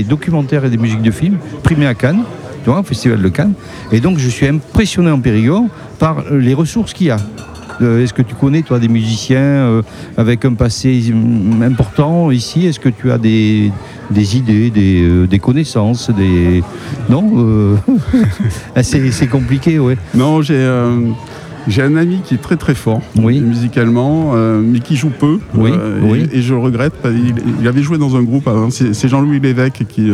documentaires et des musiques de films, primé à Cannes, tu vois, au Festival de Cannes. Et donc, je suis impressionné en Périgord par les ressources qu'il y a. Est-ce que tu connais, toi, des musiciens avec un passé important ici? Est-ce que tu as des idées, des connaissances, Non c'est compliqué, ouais. Non, j'ai un ami qui est très très fort musicalement, mais qui joue peu. Et je le regrette. Il avait joué dans un groupe avant. C'est Jean-Louis Lévesque qui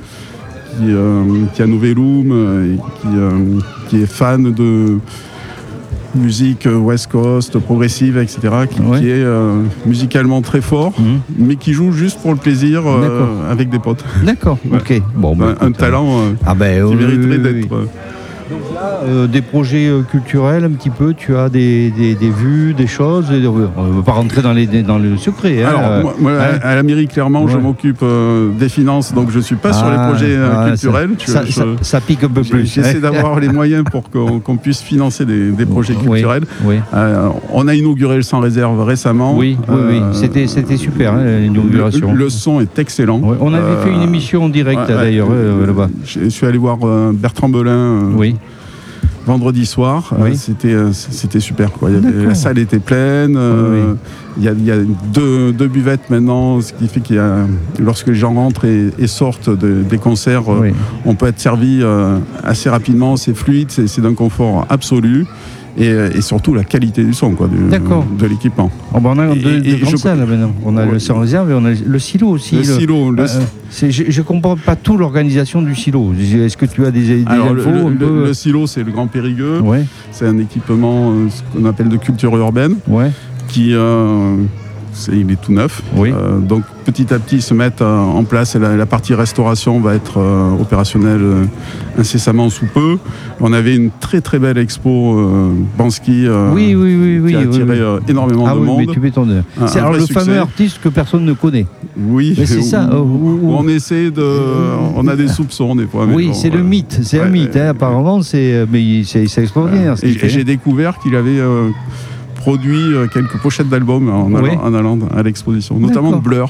a Novellum, qui est fan de musique West Coast, progressive, etc., qui est musicalement très fort, mais qui joue juste pour le plaisir avec des potes. D'accord, ok. Bon, un talent qui mériterait d'être... Donc là, des projets culturels un petit peu, tu as des vues, des choses, on ne va pas rentrer dans le secret. Alors, moi, à la mairie, clairement, je m'occupe des finances, donc je ne suis pas sur les projets culturels. Ça pique un peu plus. J'essaie d'avoir les moyens pour qu'on puisse financer des projets culturels. On a inauguré le Sans Réserve récemment. Oui. C'était super, l'inauguration. Le son est excellent. On avait fait une émission en direct, d'ailleurs, là-bas. Je suis allé voir Bertrand Belin. Vendredi soir, c'était super, quoi. La salle était pleine. Il y a deux buvettes maintenant, ce qui fait lorsque les gens rentrent et sortent des concerts, on peut être servi assez rapidement. C'est fluide, c'est d'un confort absolu. Et surtout la qualité du son, de l'équipement. On a deux grandes salles là, maintenant. On a le Sans Réserve et on a le silo aussi. Je ne comprends pas tout l'organisation du silo. Est-ce que tu as des infos le silo, c'est le Grand Périgueux. C'est un équipement ce qu'on appelle de culture urbaine qui... il est tout neuf. Donc petit à petit, ils se mettent en place. La partie restauration va être opérationnelle incessamment sous peu. On avait une très très belle expo Bansky qui a attiré énormément de monde. Mais tu m'étonnes. C'est alors le fameux artiste que personne ne connaît. Oui, mais c'est ça. On essaie de... On a des soupçons des fois. C'est le mythe. C'est un mythe. Apparemment, c'est extraordinaire. J'ai découvert qu'il avait... produit quelques pochettes d'albums en allant à l'exposition, notamment de Blur.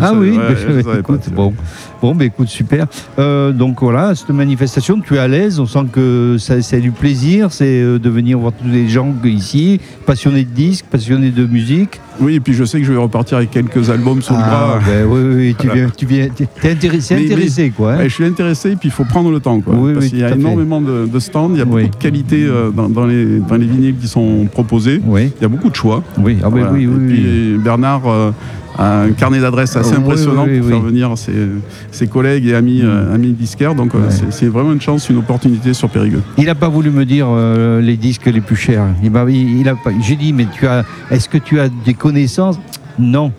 Écoute, super. Donc voilà, cette manifestation, tu es à l'aise, on sent que c'est du plaisir, c'est de venir voir tous les gens ici, passionnés de disques, passionnés de musique. Oui, et puis je sais que je vais repartir avec quelques albums sous le bras. Tu es intéressé, quoi. Je suis intéressé, et puis il faut prendre le temps, quoi. Parce qu'il y a énormément de stands, il y a beaucoup de qualité dans les vinyles qui sont proposés. Il y a beaucoup de choix. Et puis Bernard a un carnet d'adresses assez impressionnant pour faire venir ses collègues et amis disquaires. Donc c'est vraiment une chance, une opportunité sur Périgueux. Il n'a pas voulu me dire les disques les plus chers. J'ai dit, mais est-ce que tu as des connaissances? Non.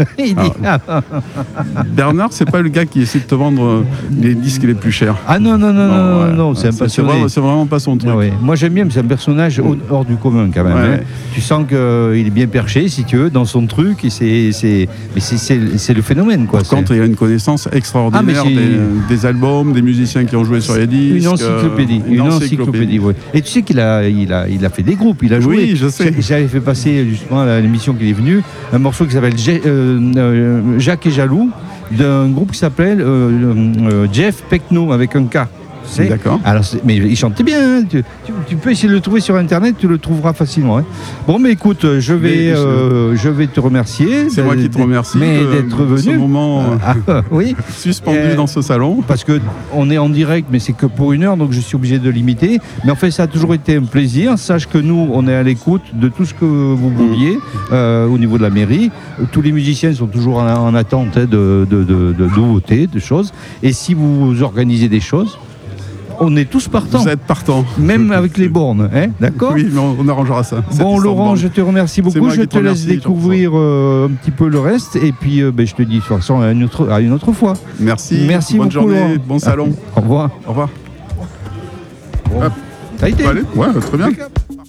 Bernard, c'est pas le gars qui essaie de te vendre les disques les plus chers. Non, c'est un passionné. C'est vraiment pas son truc. Moi j'aime bien, mais c'est un personnage hors du commun quand même. Tu sens qu'il est bien perché, si tu veux, dans son truc, et c'est le phénomène, quoi. Par contre, il y a une connaissance extraordinaire des albums, des musiciens qui ont joué sur les disques. Une encyclopédie. Et tu sais qu'il a fait des groupes, il a joué. Oui, je sais. J'avais fait passer justement à l'émission qu'il est venu un morceau qui s'appelle Jacques et Jaloux, d'un groupe qui s'appelle Jeff Pecno avec un K. D'accord. Alors, mais il chantait bien. Hein. Tu peux essayer de le trouver sur Internet, tu le trouveras facilement. Hein. Bon, mais écoute, je vais te remercier. C'est moi qui te remercie d'être venu. Ce moment suspendu dans ce salon. Parce qu'on est en direct, mais c'est que pour 1 heure, donc je suis obligé de limiter. Mais en fait, ça a toujours été un plaisir. Sache que nous, on est à l'écoute de tout ce que vous vouliez au niveau de la mairie. Tous les musiciens sont toujours en attente de nouveautés, de choses. Et si vous organisez des choses, on est tous partants. Vous êtes partants. Même avec les bornes, hein, d'accord? Oui, mais on arrangera ça. Bon, Laurent, je te remercie beaucoup. Je te laisse découvrir un petit peu le reste. Et puis, je te dis de toute façon à une autre fois. Merci. Merci bonne beaucoup, journée, Laurent. bon salon. Au revoir. Au revoir. Bon. Ça a été. Allez, très bien.